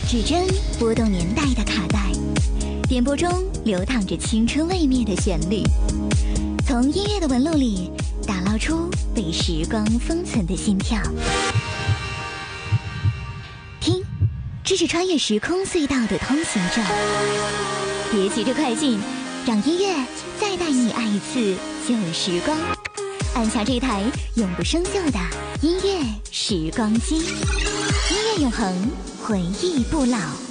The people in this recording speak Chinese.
指针拨动年代的卡带，电波中流淌着青春未灭的旋律，从音乐的纹路里打捞出被时光封存的心跳。听，这是穿越时空隧道的通行证。别急着快进，让音乐再带你爱一次旧时光。按下这台永不生锈的音乐时光机，音乐永恒，回忆不老。